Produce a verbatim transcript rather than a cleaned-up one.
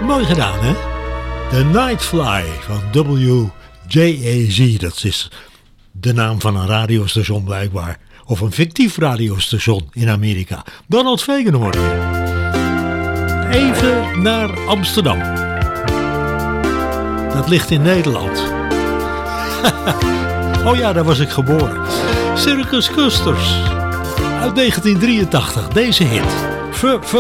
Mooi gedaan, hè? The Nightfly van W J A Z. Dat is de naam van een radiostation blijkbaar. Of een fictief radiostation in Amerika. Donald Fagen hoor je. Even naar Amsterdam. Dat ligt in Nederland. Oh ja, daar was ik geboren. Circus Custers. Uit negentien drieëntachtig. Deze hit. Ver, ver